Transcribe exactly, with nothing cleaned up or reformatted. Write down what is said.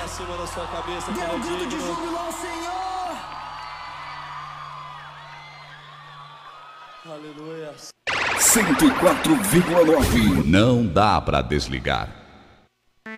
cima da sua cabeça. Dê um grito de júbilo ao Senhor. Aleluia. cento e quatro vírgula nove. Não dá pra desligar.